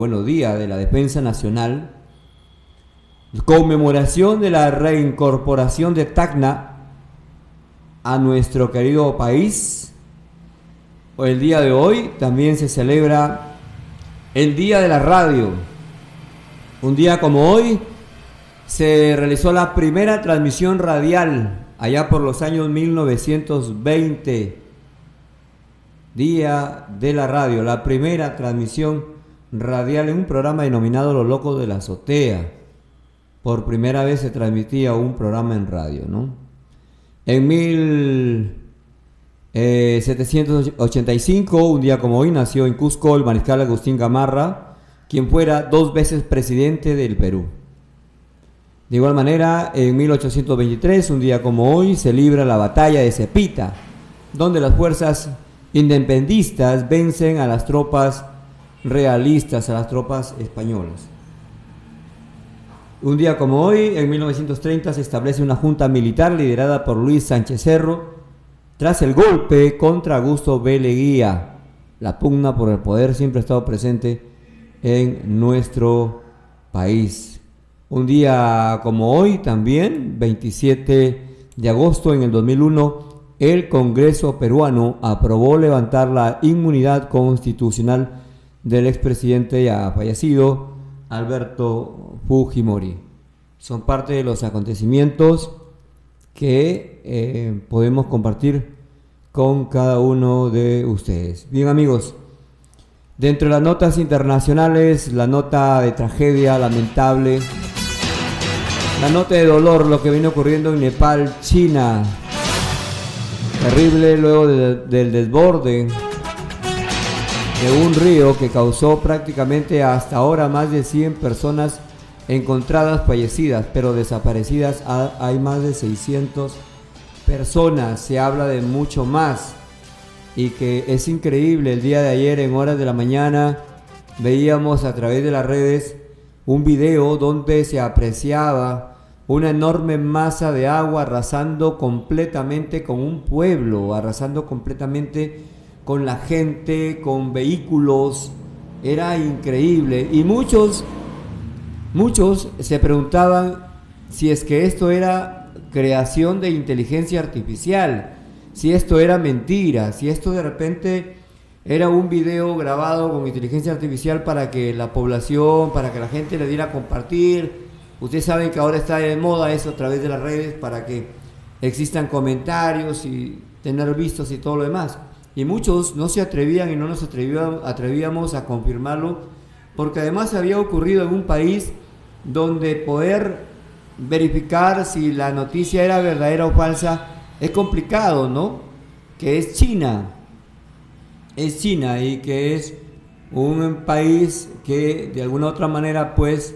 bueno, Día de la Defensa Nacional, conmemoración de la reincorporación de Tacna a nuestro querido país. El día de hoy también se celebra el Día de la Radio. Un día como hoy se realizó la primera transmisión radial allá por los años 1920. Día de la Radio, la primera transmisión radial en un programa denominado Los Locos de la Azotea. Por primera vez se transmitía un programa en radio, ¿no? En 1785, un día como hoy, nació en Cusco el mariscal Agustín Gamarra, quien fuera 2 veces presidente del Perú. De igual manera, en 1823, un día como hoy, se libra la batalla de Cepita, donde las fuerzas independistas vencen a las tropas realistas, a las tropas españolas. Un día como hoy, en 1930, se establece una junta militar liderada por Luis Sánchez Cerro, tras el golpe contra Augusto B. Leguía. La pugna por el poder siempre ha estado presente en nuestro país. Un día como hoy también, 27 de agosto en el 2001, el Congreso peruano aprobó levantar la inmunidad constitucional del expresidente ya fallecido Alberto Fujimori. Son parte de los acontecimientos que podemos compartir con cada uno de ustedes. Bien, amigos, dentro de las notas internacionales, la nota de tragedia lamentable, la nota de dolor, lo que viene ocurriendo en Nepal, China. Terrible luego del desborde de un río que causó prácticamente hasta ahora más de 100 personas encontradas fallecidas, pero desaparecidas hay más de 600 personas. Se habla de mucho más y que es increíble. El día de ayer, en horas de la mañana, veíamos a través de las redes un video donde se apreciaba una enorme masa de agua arrasando completamente con un pueblo, arrasando completamente con la gente, con vehículos. Era increíble. Y muchos se preguntaban si es que esto era creación de inteligencia artificial, si esto era mentira, si esto de repente era un video grabado con inteligencia artificial para que la población, para que la gente le diera a compartir. Ustedes saben que ahora está de moda eso a través de las redes para que existan comentarios y tener vistos y todo lo demás. Y muchos no se atrevían y no nos atrevíamos a confirmarlo, porque además había ocurrido en un país donde poder verificar si la noticia era verdadera o falsa es complicado, ¿no? Que es China. Es China, y que es un país que de alguna u otra manera pues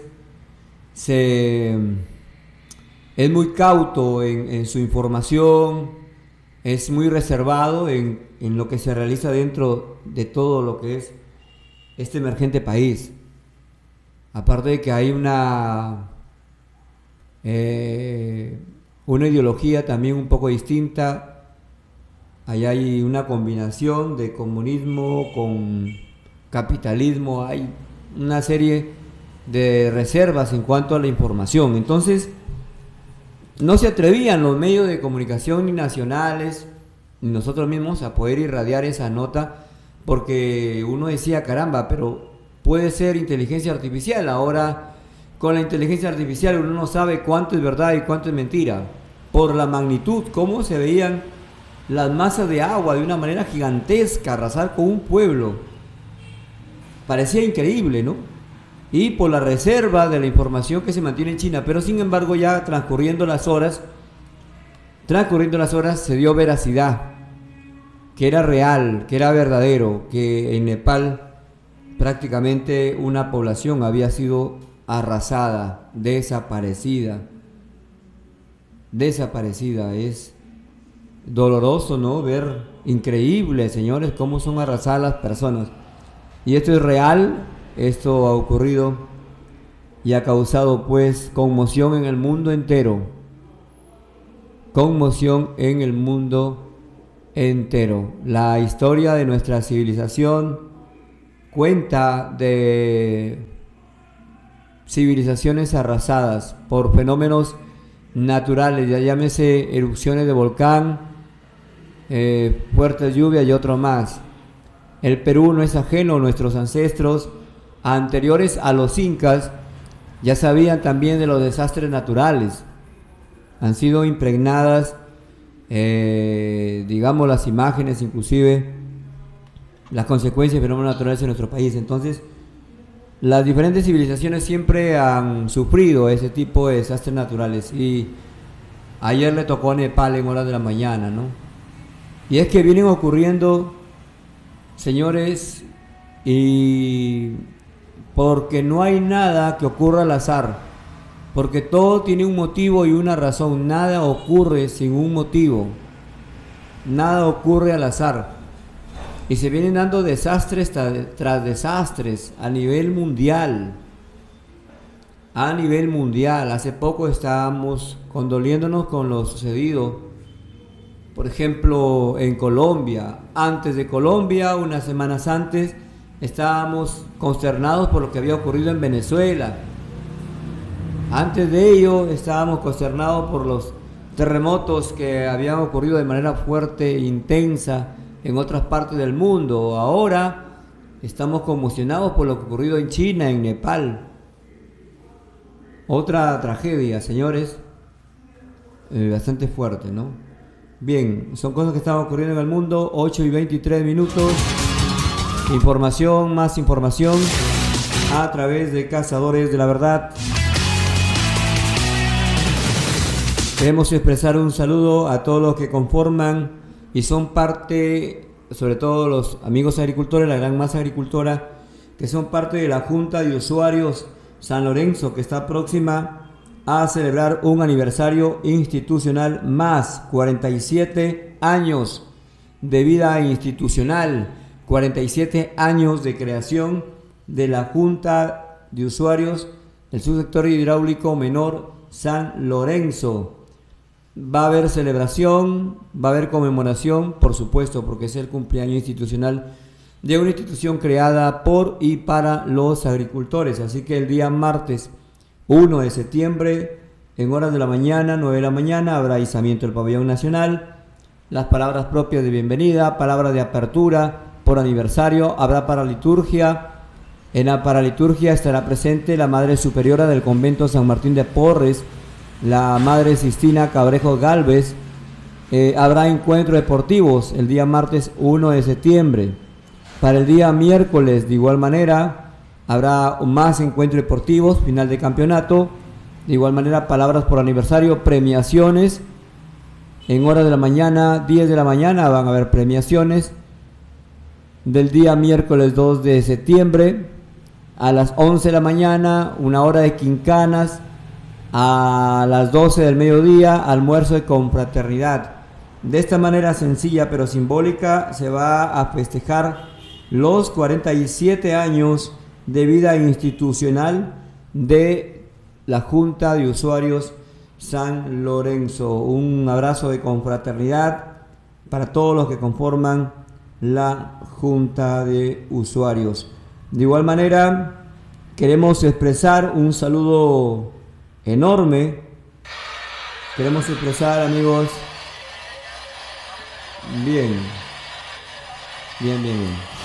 es muy cauto en su información, es muy reservado en lo que se realiza dentro de todo lo que es este emergente país. Aparte de que hay una ideología también un poco distinta. Allá hay una combinación de comunismo con capitalismo, hay una serie de reservas en cuanto a la información. Entonces no se atrevían los medios de comunicación ni nacionales ni nosotros mismos a poder irradiar esa nota, porque uno decía, caramba, pero puede ser inteligencia artificial. Ahora con la inteligencia artificial uno no sabe cuánto es verdad y cuánto es mentira, por la magnitud, cómo se veían las masas de agua de una manera gigantesca arrasar con un pueblo. Parecía increíble, ¿no? Y por la reserva de la información que se mantiene en China. Pero sin embargo, ya transcurriendo las horas se dio veracidad, que era real, que era verdadero, que en Nepal prácticamente una población había sido arrasada, desaparecida. Es doloroso, ¿no? Ver, increíble, señores, cómo son arrasadas las personas. Y esto es real. Esto ha ocurrido y ha causado pues conmoción en el mundo entero. Conmoción en el mundo entero. La historia de nuestra civilización cuenta de civilizaciones arrasadas por fenómenos naturales, ya llámese erupciones de volcán, fuertes lluvias y otro más. El Perú no es ajeno. Nuestros ancestros anteriores a los incas ya sabían también de los desastres naturales. Han sido impregnadas, digamos, las imágenes, inclusive las consecuencias de fenómenos naturales en nuestro país. Entonces, las diferentes civilizaciones siempre han sufrido ese tipo de desastres naturales, y ayer le tocó a Nepal en horas de la mañana, ¿no? Y es que vienen ocurriendo, señores, y porque no hay nada que ocurra al azar, porque todo tiene un motivo y una razón. Nada ocurre sin un motivo, nada ocurre al azar. Y se vienen dando desastres tras desastres a nivel mundial. A nivel mundial. Hace poco estábamos condoliéndonos con lo sucedido, por ejemplo, en Colombia. Antes de Colombia, unas semanas antes, estábamos consternados por lo que había ocurrido en Venezuela. Antes de ello, estábamos consternados por los terremotos que habían ocurrido de manera fuerte e intensa en otras partes del mundo. Ahora estamos conmocionados por lo que ha ocurrido en China, en Nepal. Otra tragedia, señores, bastante fuerte, ¿no? Bien, son cosas que están ocurriendo en el mundo. 8:23. Información, más información a través de Cazadores de la Verdad. Queremos expresar un saludo a todos los que conforman y son parte, sobre todo los amigos agricultores, la gran masa agricultora, que son parte de la Junta de Usuarios San Lorenzo, que está próxima a celebrar un aniversario institucional más. 47 años de vida institucional, 47 años de creación de la Junta de Usuarios del Subsector Hidráulico Menor San Lorenzo. Va a haber celebración, va a haber conmemoración, por supuesto, porque es el cumpleaños institucional de una institución creada por y para los agricultores. Así que el día martes 1 de septiembre, en horas de la mañana, 9 de la mañana, habrá izamiento del pabellón nacional, las palabras propias de bienvenida, palabras de apertura por aniversario, habrá paraliturgia. En la paraliturgia estará presente la Madre Superiora del Convento San Martín de Porres, la Madre Sistina Cabrejo Galvez. Habrá encuentros deportivos el día martes 1 de septiembre. Para el día miércoles, de igual manera, habrá más encuentros deportivos, final de campeonato. De igual manera, palabras por aniversario, premiaciones. En horas de la mañana, 10 de la mañana, van a haber premiaciones. Del día miércoles 2 de septiembre, a las 11 de la mañana, una hora de quincanas. A las 12 del mediodía, almuerzo de confraternidad. De esta manera sencilla pero simbólica se va a festejar los 47 años de vida institucional de la Junta de Usuarios San Lorenzo. Un abrazo de confraternidad para todos los que conforman la Junta de Usuarios. De igual manera, queremos expresar un saludo enorme. Queremos expresar, amigos, bien.